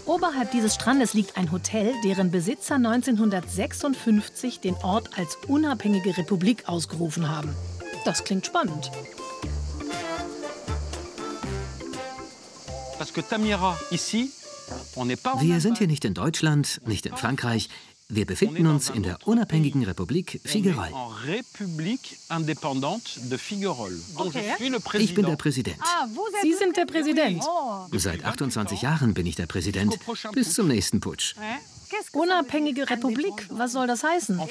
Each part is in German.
Oberhalb dieses Strandes liegt ein Hotel, deren Besitzer 1956 den Ort als unabhängige Republik ausgerufen haben. Das klingt spannend. Wir sind hier nicht in Deutschland, nicht in Frankreich. Wir befinden uns in der unabhängigen Republik Figuerolles. Ich bin der Präsident. Sie sind der Präsident. Seit 28 Jahren bin ich der Präsident, bis zum nächsten Putsch. Unabhängige Republik, was soll das heißen?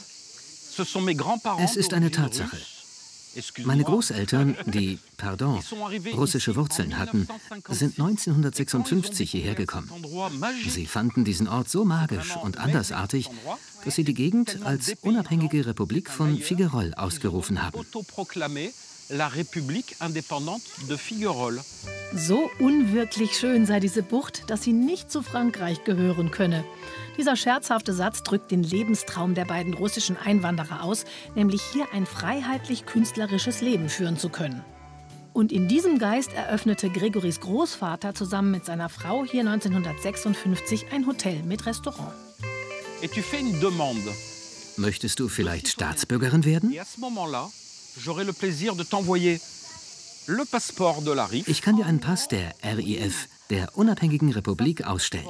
Es ist eine Tatsache. Meine Großeltern, die, russische Wurzeln hatten, sind 1956 hierher gekommen. Sie fanden diesen Ort so magisch und andersartig, dass sie die Gegend als unabhängige Republik von Figuerolles ausgerufen haben. So unwirklich schön sei diese Bucht, dass sie nicht zu Frankreich gehören könne. Dieser scherzhafte Satz drückt den Lebenstraum der beiden russischen Einwanderer aus, nämlich hier ein freiheitlich-künstlerisches Leben führen zu können. Und in diesem Geist eröffnete Gregorys Großvater zusammen mit seiner Frau hier 1956 ein Hotel mit Restaurant. Möchtest du vielleicht Staatsbürgerin werden? Ich kann dir einen Pass der RIF, der unabhängigen Republik, ausstellen.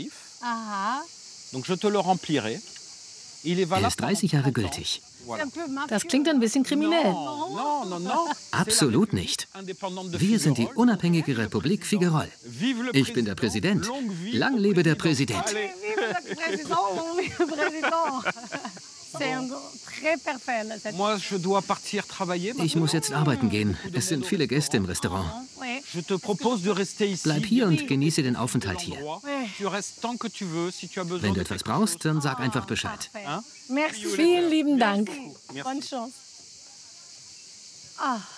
Er ist 30 Jahre gültig. Das klingt ein bisschen kriminell. Absolut nicht. Wir sind die unabhängige Republik Figuerolles. Ich bin der Präsident. Lang lebe der Präsident. Ich muss jetzt arbeiten gehen. Es sind viele Gäste im Restaurant. Bleib hier und genieße den Aufenthalt hier. Wenn du etwas brauchst, dann sag einfach Bescheid. Vielen lieben Dank. Bonne chance.